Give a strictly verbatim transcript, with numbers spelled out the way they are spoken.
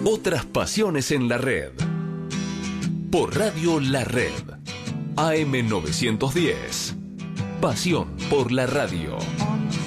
Otras pasiones en la red. Por Radio La Red. A M novecientos diez. Pasión por la radio.